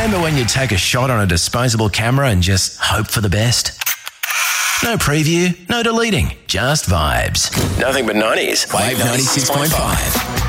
Remember when you'd take a shot on a disposable camera and just hope for the best? No preview, no deleting, just vibes. Nothing but 90s. Wave 96.5.